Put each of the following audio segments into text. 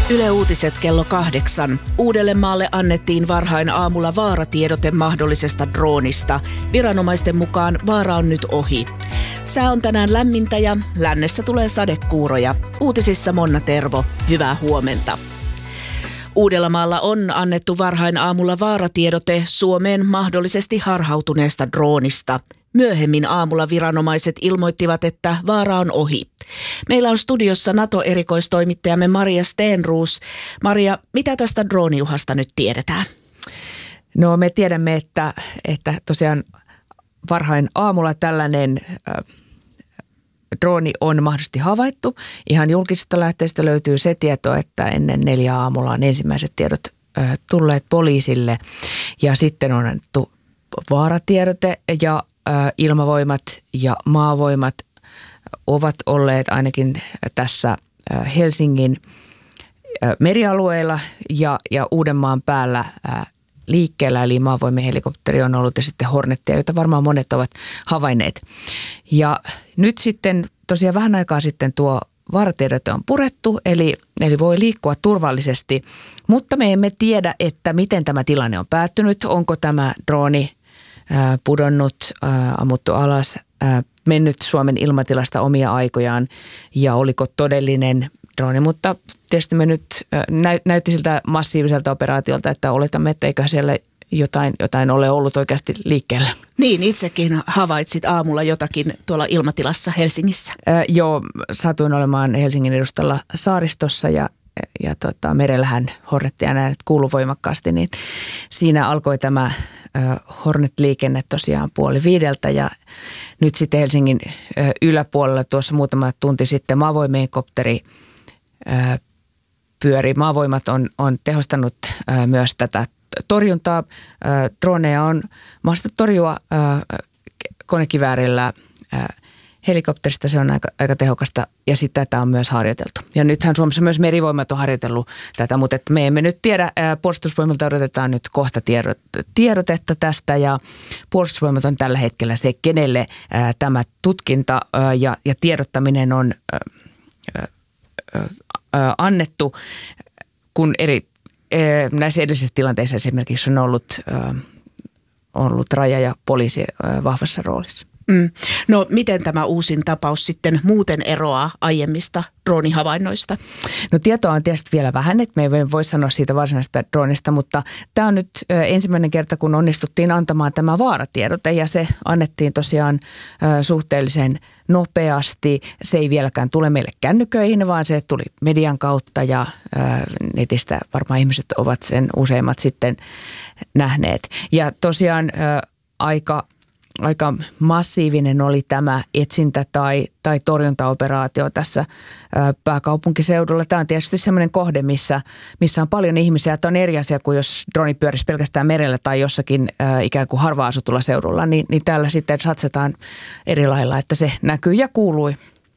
Yle Uutiset kello 8. Uudellemaalle annettiin varhain aamulla vaaratiedote mahdollisesta droonista. Viranomaisten mukaan vaara on nyt ohi. Sää on tänään lämmintä ja lännessä tulee sadekuuroja. Uutisissa Monna Tervo. Hyvää huomenta. Uudellamaalla on annettu varhain aamulla vaaratiedote Suomeen mahdollisesti harhautuneesta droonista. Myöhemmin aamulla viranomaiset ilmoittivat, että vaara on ohi. Meillä on studiossa NATO-erikoistoimittajamme Maria Stenroos. Maria, mitä tästä drooniuhasta nyt tiedetään? No me tiedämme, että tosiaan varhain aamulla tällainen drooni on mahdollisesti havaittu. Ihan julkisista lähteistä löytyy se tieto, että ennen 4 aamulla on ensimmäiset tiedot tulleet poliisille ja sitten on annettu vaaratiedote ja ilmavoimat ja maavoimat ovat olleet ainakin tässä Helsingin merialueilla ja Uudenmaan päällä liikkeellä, eli maavoimien helikopteri on ollut ja sitten Hornetteja, joita varmaan monet ovat havainneet. Ja nyt sitten tosiaan vähän aikaa sitten tuo vaaratiedote on purettu, eli voi liikkua turvallisesti, mutta me emme tiedä, että miten tämä tilanne on päättynyt. Onko tämä drooni pudonnut, ammuttu alas, mennyt Suomen ilmatilasta omia aikojaan ja oliko todellinen drooni, mutta tietysti me nyt näytti siltä massiiviselta operaatiolta, että oletamme, että eikä siellä jotain ole ollut oikeasti liikkeellä. Niin, itsekin havaitsit aamulla jotakin tuolla ilmatilassa Helsingissä. Joo, satuin olemaan Helsingin edustalla saaristossa ja merellähän Hornettien äänet kuului voimakkaasti, niin siinä alkoi tämä Hornet-liikenne tosiaan 4:30 ja nyt sitten Helsingin yläpuolella tuossa muutama tunti sitten maavoimien helikopteri pyöri. Maavoimat on tehostanut myös tätä torjuntaa. Droneja on mahdollista torjua konekiväärillä helikopterista, se on aika tehokasta ja sitten tätä on myös harjoiteltu. Ja nythän Suomessa myös merivoimat on harjoitellut tätä, mutta me emme nyt tiedä. Puolustusvoimilta odotetaan nyt kohta tiedotetta tästä ja puolustusvoimat on tällä hetkellä se, kenelle tämä tutkinta ja tiedottaminen on annettu, kun näissä edellisissä tilanteissa esimerkiksi on ollut raja ja poliisi vahvassa roolissa. No miten tämä uusin tapaus sitten muuten eroaa aiemmista droonihavainnoista? No tietoa on tietysti vielä vähän, että me ei voi sanoa siitä varsinaisesta droonista, mutta tämä on nyt ensimmäinen kerta, kun onnistuttiin antamaan tämä vaaratiedote ja se annettiin tosiaan suhteellisen nopeasti. Se ei vieläkään tule meille kännyköihin, vaan se tuli median kautta ja netistä varmaan ihmiset ovat sen useimmat sitten nähneet. Ja tosiaan aika massiivinen oli tämä etsintä- tai torjuntaoperaatio tässä pääkaupunkiseudulla. Tämä on tietysti sellainen kohde, missä on paljon ihmisiä. Tämä on eri asia kuin jos droni pyörisi pelkästään merellä tai jossakin ikään kuin harva-asutulla seudulla, niin täällä sitten satsataan eri lailla, että se näkyy ja kuului.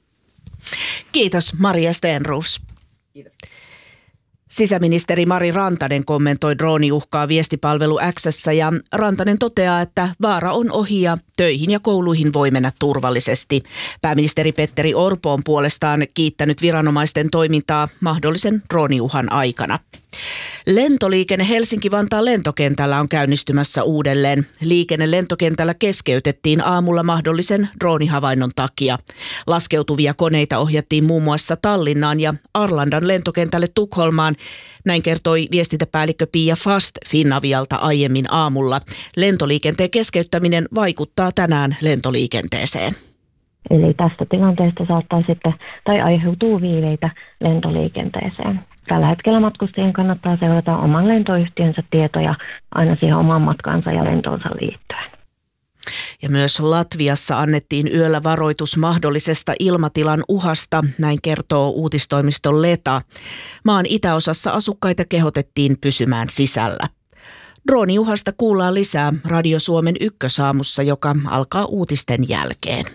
Kiitos Maria Stenroos. Kiitos. Sisäministeri Mari Rantanen kommentoi drooniuhkaa viestipalvelu X:ssä ja Rantanen toteaa, että vaara on ohi ja töihin ja kouluihin voi mennä turvallisesti. Pääministeri Petteri Orpo on puolestaan kiittänyt viranomaisten toimintaa mahdollisen drooniuhan aikana. Lentoliikenne Helsinki-Vantaan lentokentällä on käynnistymässä uudelleen. Liikenne lentokentällä keskeytettiin aamulla mahdollisen droonihavainnon takia. Laskeutuvia koneita ohjattiin muun muassa Tallinnaan ja Arlandan lentokentälle Tukholmaan. Näin kertoi viestintäpäällikkö Pia Fast Finnavialta aiemmin aamulla. Lentoliikenteen keskeyttäminen vaikuttaa tänään lentoliikenteeseen. Eli tästä tilanteesta saattaa sitten tai aiheutuu viiveitä lentoliikenteeseen. Tällä hetkellä matkustajien kannattaa seurata oman lentoyhtiönsä tietoja aina siihen oman matkansa ja lentoonsa liittyen. Ja myös Latviassa annettiin yöllä varoitus mahdollisesta ilmatilan uhasta, näin kertoo uutistoimisto Leta. Maan itäosassa asukkaita kehotettiin pysymään sisällä. Drooniuhasta kuullaan lisää Radio Suomen ykkösaamussa, joka alkaa uutisten jälkeen.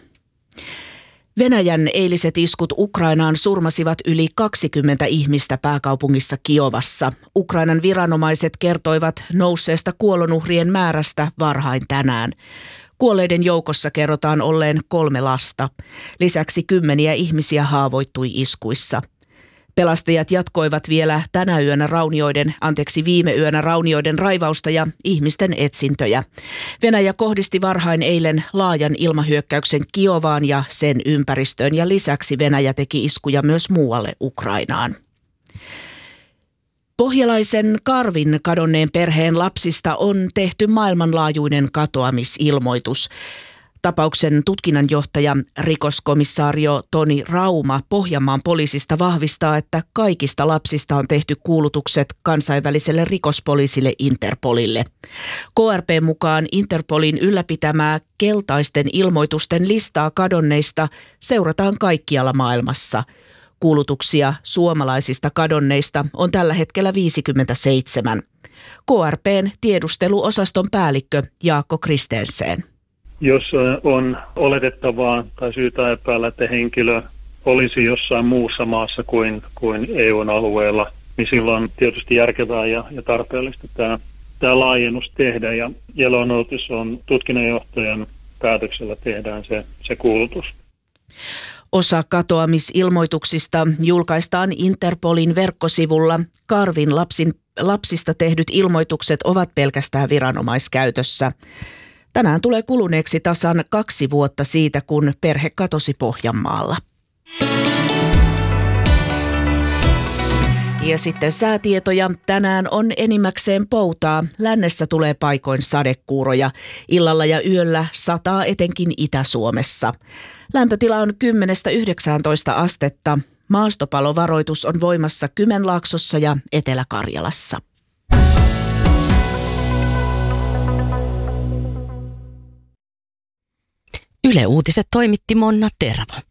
Venäjän eiliset iskut Ukrainaan surmasivat yli 20 ihmistä pääkaupungissa Kiovassa. Ukrainan viranomaiset kertoivat nousseesta kuolonuhrien määrästä varhain tänään. Kuolleiden joukossa kerrotaan olleen 3 lasta. Lisäksi 10 ihmisiä haavoittui iskuissa. Pelastajat jatkoivat vielä viime yönä raunioiden raivausta ja ihmisten etsintöjä. Venäjä kohdisti varhain eilen laajan ilmahyökkäyksen Kiovaan ja sen ympäristöön ja lisäksi Venäjä teki iskuja myös muualle Ukrainaan. Pohjalaisen Karvin kadonneen perheen lapsista on tehty maailmanlaajuinen katoamisilmoitus. Tapauksen tutkinnanjohtaja rikoskomissaario Toni Rauma Pohjanmaan poliisista vahvistaa, että kaikista lapsista on tehty kuulutukset kansainväliselle rikospoliisille Interpolille. KRP mukaan Interpolin ylläpitämää keltaisten ilmoitusten listaa kadonneista seurataan kaikkialla maailmassa. Kuulutuksia suomalaisista kadonneista on tällä hetkellä 57. KRP:n tiedusteluosaston päällikkö Jaakko Kristensen. Jos on oletettavaa tai syytä epäillä, että henkilö olisi jossain muussa maassa kuin EU:n alueella, niin silloin on tietysti järkevää ja tarpeellista tämä laajennus tehdä. Ja Yellow Notice on tutkinnanjohtajan päätöksellä tehdään se kuulutus. Osa katoamisilmoituksista julkaistaan Interpolin verkkosivulla. Karvin lapsista tehdyt ilmoitukset ovat pelkästään viranomaiskäytössä. Tänään tulee kuluneeksi tasan 2 vuotta siitä, kun perhe katosi Pohjanmaalla. Ja sitten säätietoja. Tänään on enimmäkseen poutaa. Lännessä tulee paikoin sadekuuroja. Illalla ja yöllä sataa etenkin Itä-Suomessa. Lämpötila on 10–19 astetta. Maastopalovaroitus on voimassa Kymenlaaksossa ja Etelä-Karjalassa. Yle Uutiset toimitti Monna Tervo.